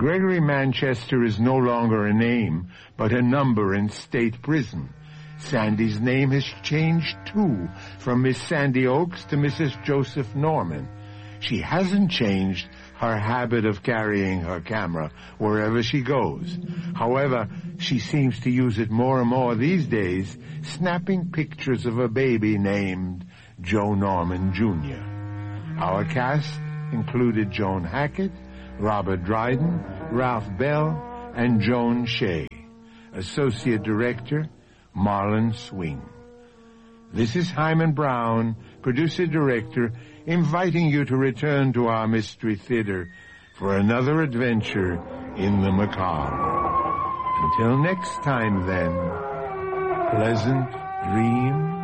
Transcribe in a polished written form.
Gregory Manchester is no longer a name, but a number in state prison. Sandy's name has changed, too, from Miss Sandy Oakes to Mrs. Joseph Norman. She hasn't changed her habit of carrying her camera wherever she goes. However, she seems to use it more and more these days, snapping pictures of a baby named Joe Norman, Jr. Our cast included Joan Hackett, Robert Dryden, Ralph Bell, and Joan Shea. Associate Director, Marlon Swing. This is Hyman Brown, Producer-Director, inviting you to return to our Mystery Theater for another adventure in the macabre. Until next time, then, pleasant dreams.